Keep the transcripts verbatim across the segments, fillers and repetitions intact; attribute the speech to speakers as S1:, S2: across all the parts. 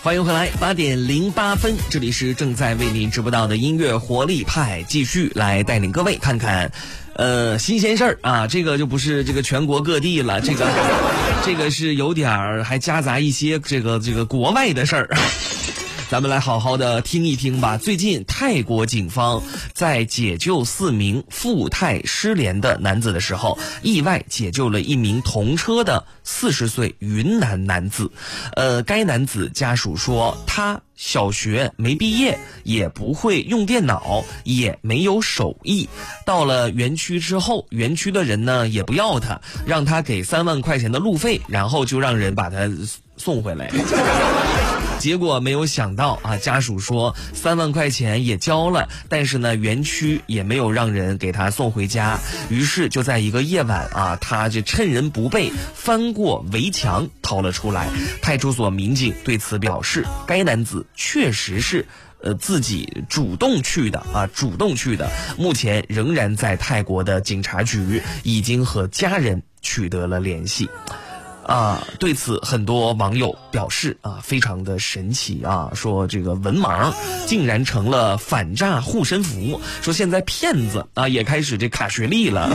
S1: 欢迎回来，八点零八分，这里是正在为您直播到的音乐活力派，继续来带领各位看看，呃，新鲜事儿啊，这个就不是这个全国各地了，这个，这个是有点儿还夹杂一些这个这个国外的事儿。咱们来好好的听一听吧。最近泰国警方在解救四名腹态失联的男子的时候，意外解救了一名同车的四十岁云南男子。呃，该男子家属说，他小学没毕业，也不会用电脑，也没有手艺。到了园区之后，园区的人呢也不要他，让他给三万块钱的路费，然后就让人把他送回来。结果没有想到啊，家属说三万块钱也交了，但是呢，园区也没有让人给他送回家。于是就在一个夜晚啊，他就趁人不备，翻过围墙逃了出来。派出所民警对此表示，该男子确实是呃自己主动去的啊，主动去的。目前仍然在泰国的警察局，已经和家人取得了联系。啊，对此很多网友表示啊，非常的神奇啊，说这个文盲竟然成了反诈护身符，说现在骗子啊也开始这卡学历了。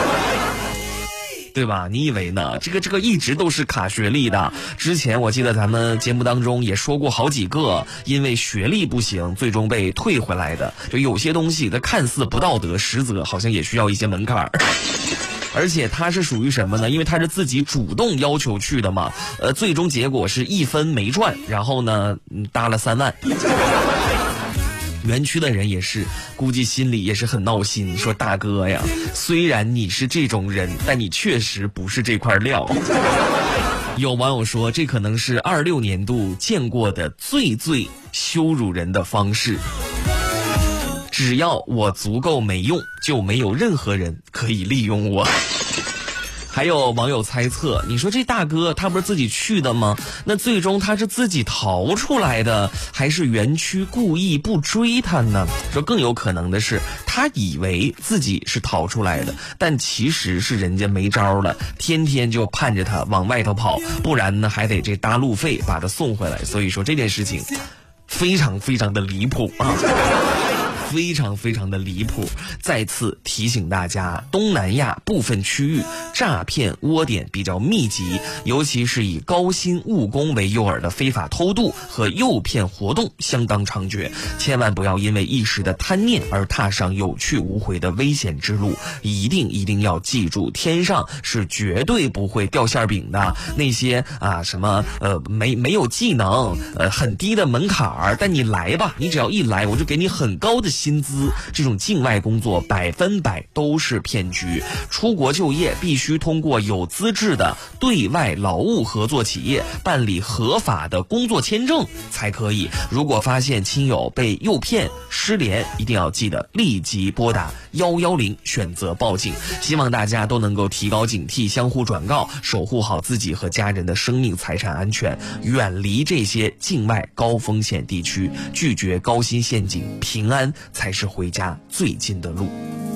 S1: 对吧？你以为呢？这个这个一直都是卡学历的。之前我记得咱们节目当中也说过好几个，因为学历不行，最终被退回来的。就有些东西它看似不道德，实则好像也需要一些门槛儿。而且他是属于什么呢？因为他是自己主动要求去的嘛，呃，最终结果是一分没赚，然后呢，搭了三万。园区的人也是，估计心里也是很闹心，说大哥呀，虽然你是这种人，但你确实不是这块料。有网友说，这可能是二六年度见过的最最羞辱人的方式。只要我足够没用，就没有任何人可以利用我。还有网友猜测，你说这大哥他不是自己去的吗？那最终他是自己逃出来的，还是园区故意不追他呢？说更有可能的是，他以为自己是逃出来的，但其实是人家没招了，天天就盼着他往外头跑，不然呢还得这搭路费把他送回来。所以说这件事情非常非常的离谱啊。非常非常的离谱，再次提醒大家，东南亚部分区域诈骗窝点比较密集，尤其是以高薪务工为诱饵的非法偷渡和诱骗活动相当猖獗，千万不要因为一时的贪念而踏上有去无回的危险之路，一定一定要记住，天上是绝对不会掉馅饼的。那些啊什么呃没没有技能，呃很低的门槛儿，但你来吧，你只要一来，我就给你很高的薪资，这种境外工作百分百都是骗局。出国就业必须通过有资质的对外劳务合作企业办理合法的工作签证才可以。如果发现亲友被诱骗失联，一定要记得立即拨打一一零选择报警。希望大家都能够提高警惕，相互转告，守护好自己和家人的生命财产安全，远离这些境外高风险地区，拒绝高薪陷阱，平安才是回家最近的路。